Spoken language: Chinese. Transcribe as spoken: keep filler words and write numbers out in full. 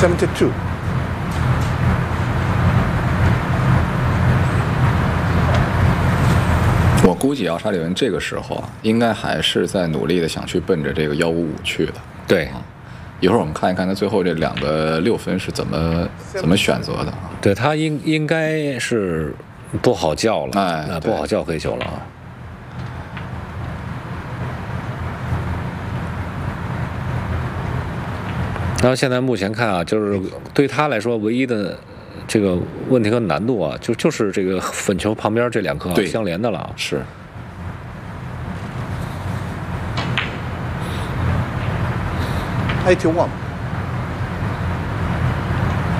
seventy-two。 我估计奥沙利文这个时候啊，应该还是在努力的想去奔着这个幺五五去的。 对， 啊，一会儿我们看一看他最后这两个六分是怎么怎么选择的啊？ 对他应应该是不好叫了， 哎， 呃、不好叫黑球了啊。然后现在目前看啊，就是对他来说唯一的这个问题和难度啊，就就是这个粉球旁边这两颗、啊、相连的了啊。 是。 eighty-one。